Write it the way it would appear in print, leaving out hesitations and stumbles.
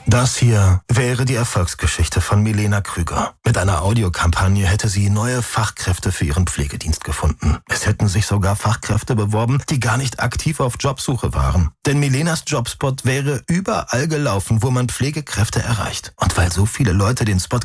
Das hier wäre die Erfolgsgeschichte von Milena Krüger. Mit einer Audiokampagne hätte sie neue Fachkräfte für ihren Pflegedienst gefunden. Es hätten sich sogar Fachkräfte beworben, die gar nicht aktiv auf Jobsuche waren. Denn Milenas Jobspot wäre überall gelaufen, wo man Pflegekräfte erreicht. Und weil so viele Leute den Spot